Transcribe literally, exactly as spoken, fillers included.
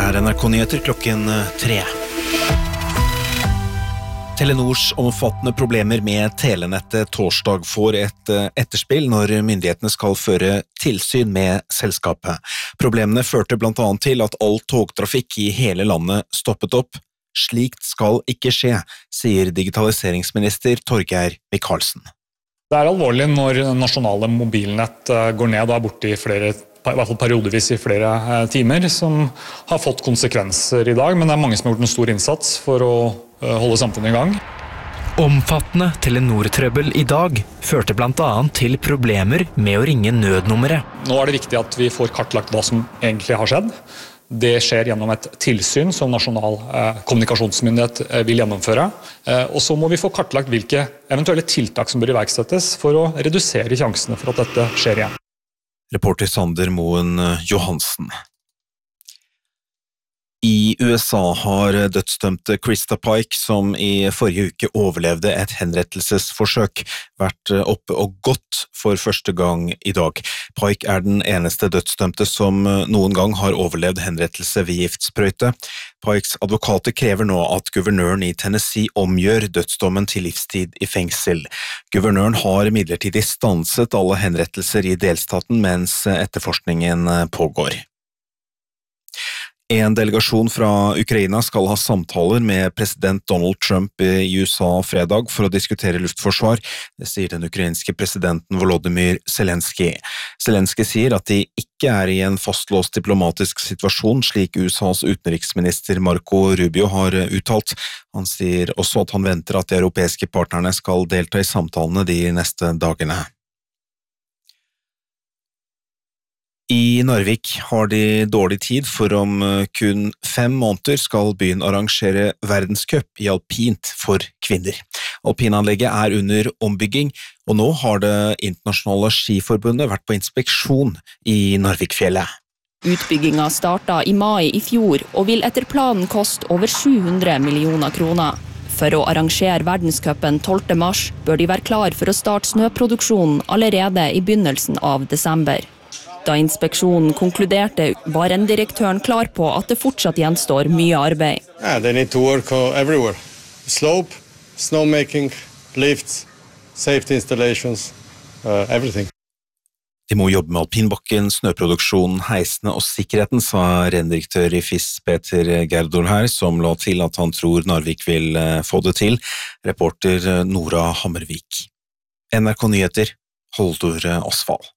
er N R K-nyheter klokken tre. Telenors omfattende problemer med telenettet torsdag får et etterspill når myndighetene skal føre tilsyn med selskapet. Problemene førte blant annet til at all togtrafikk i hele landet stoppet opp. Slikt skal ikke skje, sier digitaliseringsminister Torgeir Micaelsen. Det er alvorlig når nasjonale mobilnett går ned og er borte i flere, i hvert fall periodevis i flere timer, som har fått konsekvenser i dag, men det er mange som har gjort en stor innsats for å holde samfunnet i gang. Omfattende Telenor-trøbbel i dag førte blant annet til problemer med å ringe nødnummeret. Nå er det viktig at vi får kartlagt hva som egentlig har skjedd. Det skjer gjennom et tilsyn som nasjonal eh, kommunikasjonsmyndighet eh, vil gjennomføre. Eh, og så må vi få kartlagt hvilke eventuelle tiltak som bør iverksettes for å redusere sjansene for at dette skjer igjen. Reporter Sander Moen Johansen. I U S A har dødsdømte Krista Pike, som i forrige uke overlevde et henrettelsesforsøk, vært oppe og gått for første gang i dag. Pike er den eneste dødsdømte som noen gang har overlevd henrettelse ved giftsprøyte. Pikes advokater krever nå at guvernøren i Tennessee omgjør dødsdommen til livstid i fengsel. Guvernøren har midlertidig stanset alle henrettelser i delstaten mens etterforskningen pågår. En delegasjon fra Ukraina skal ha samtaler med president Donald Trump i U S A fredag for å diskutere luftforsvar, det sier den ukrainske presidenten Volodymyr Zelensky. Zelensky sier at de ikke er i en fastlåst diplomatisk situasjon, slik U S A's utenriksminister Marco Rubio har uttalt. Han sier også at han venter at de europeiske partnerne skal delta i samtalene de neste dagene. I Narvik har de dårlig tid, for om kun fem måneder skal byen arrangere verdenscup i alpint for kvinner. Alpinanlegget er under ombygging, og nå har det internasjonale skiforbundet vært på inspeksjon i Narvikfjellet. Utbygginga startet i mai i fjor, og vil etter planen koste over sju hundre millioner kroner. For å arrangere verdenscupen tolvte mars bør de være klar for å starte snøproduksjonen allerede i begynnelsen av desember. Da inspeksjonen konkluderte, var rendirektøren klar på at det fortsatt gjenstår mye arbeid. Yeah, they need to work everywhere. Slope, snowmaking, lifts, safety installations, uh, everything. De må jobbe med alpinbakken, snøproduksjonen, heisene og sikkerheten, sa rendirektør i F I S Peter Gerdol her, som la til at han tror Narvik vil få det til. Reporter Nora Hammervik. N R K-nyheter, Holdur Osvald.